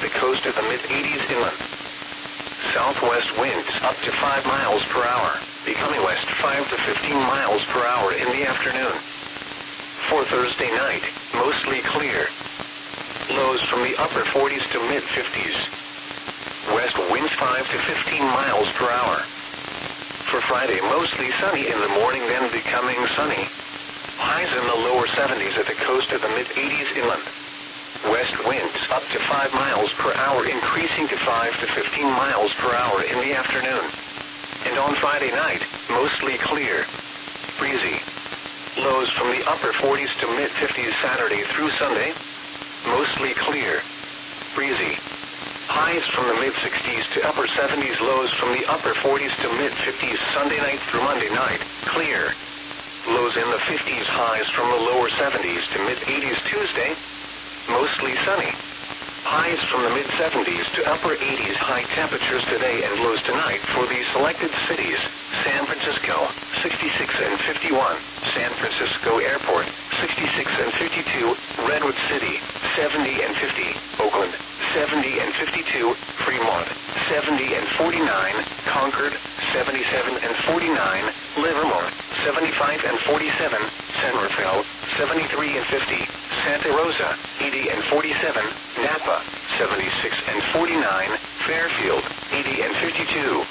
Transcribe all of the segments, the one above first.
the coast to the mid-80s inland. Southwest winds up to 5 miles per hour, becoming west 5 to 15 miles per hour in the afternoon. For Thursday night, mostly clear. Lows from the upper 40s to mid-50s. West winds 5 to 15 miles per hour. For Friday, mostly sunny in the morning, then becoming sunny. Highs in the lower 70s at the coast to the mid-80s inland. West winds up to 5 miles per hour, increasing to 5 to 15 miles per hour in the afternoon. And on Friday night, mostly clear. Breezy. Lows from the upper 40s to mid-50s Saturday through Sunday. Mostly clear. Breezy. Highs from the mid-60s to upper 70s, lows from the upper 40s to mid-50s Sunday night through Monday night, clear. Lows in the 50s, highs from the lower 70s to mid-80s Tuesday, mostly sunny. Highs from the mid-70s to upper 80s, high temperatures today and lows tonight for the selected cities: San Francisco, 66 and 51, San Francisco Airport, 66 and 52, Redwood City, 70 and 50, Oakland, 70 and 52, Fremont, 70 and 49, Concord, 77 and 49, Livermore, 75 and 47, San Rafael, 73 and 50, Santa Rosa, 80 and 47, Napa, 76 and 49, Fairfield, 80 and 52.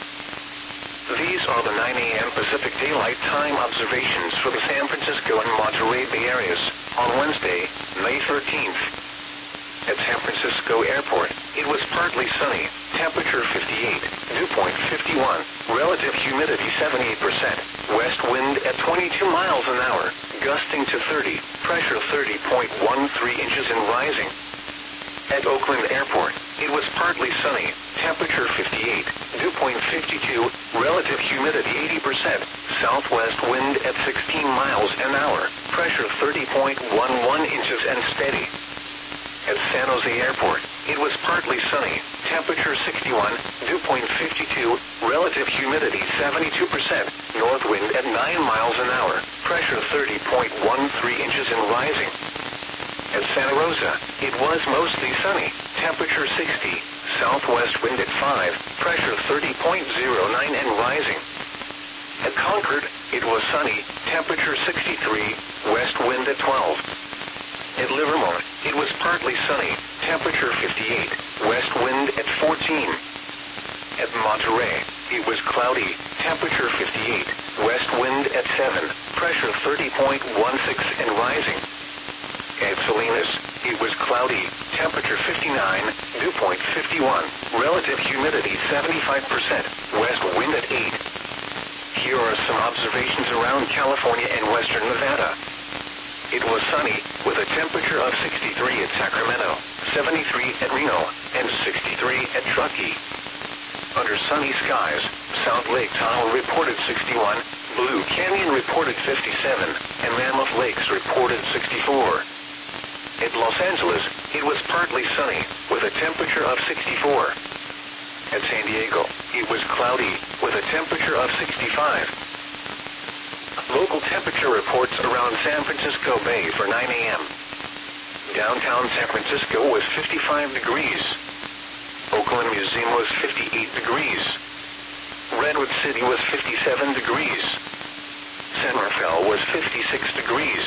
These are the 9 a.m. Pacific Daylight Time observations for the San Francisco and Monterey Bay areas on Wednesday, May 13th. At San Francisco Airport, it was partly sunny, temperature 58, dew point 51, relative humidity 78%, west wind at 22 miles an hour, gusting to 30, pressure 30.13 inches and rising. At Oakland Airport, it was partly sunny, temperature 58, dew point 52, relative humidity 80%, southwest wind at 16 miles an hour, pressure 30.11 inches and steady. At San Jose Airport, it was partly sunny, temperature 61, dew point 52, relative humidity 72%, north wind at 9 miles an hour, pressure 30.13 inches and rising. At Santa Rosa, it was mostly sunny, temperature 60, southwest wind at 5, pressure 30.09 and rising. At Concord, it was sunny, temperature 63, west wind at 12. At Livermore, it was partly sunny, temperature 58, west wind at 14. At Monterey, it was cloudy, temperature 58, west wind at 7, pressure 30.16 and rising. At Salinas, it was cloudy, temperature 59, dew point 51, relative humidity 75%, west wind at 8. Here are some observations around California and western Nevada. It was sunny, with a temperature of 63 at Sacramento, 73 at Reno, and 63 at Truckee. Under sunny skies, South Lake Tahoe reported 61, Blue Canyon reported 57, and Mammoth Lakes reported 64. At Los Angeles, it was partly sunny, with a temperature of 64. At San Diego, it was cloudy, with a temperature of 65. Local temperature reports around San Francisco Bay for 9 a.m. Downtown San Francisco was 55 degrees. Oakland Museum was 58 degrees. Redwood City was 57 degrees. San Rafael was 56 degrees.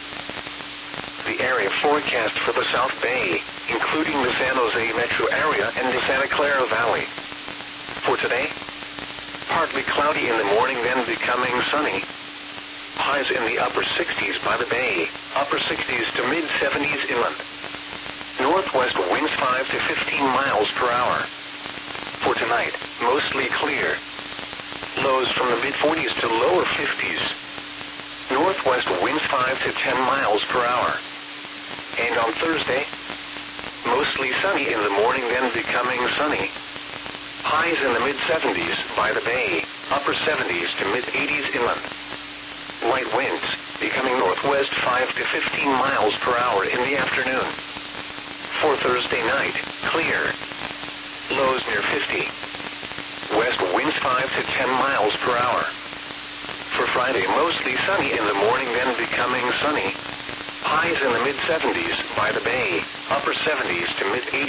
The area forecast for the South Bay, including the San Jose metro area and the Santa Clara Valley. For today, partly cloudy in the morning, then becoming sunny. Highs in the upper 60s by the bay, upper 60s to mid-70s inland. Northwest winds 5 to 15 miles per hour. For tonight, mostly clear. Lows from the mid-40s to lower 50s. Northwest winds 5 to 10 miles per hour. And on Thursday, mostly sunny in the morning, then becoming sunny. Highs in the mid-70s by the bay, upper 70s to mid-80s inland. Light winds, becoming northwest 5 to 15 miles per hour in the afternoon. For Thursday night, clear. Lows near 50. West winds 5 to 10 miles per hour. For Friday, mostly sunny in the morning, then becoming sunny. Highs in the mid-70s by the bay, upper 70s to mid-80s.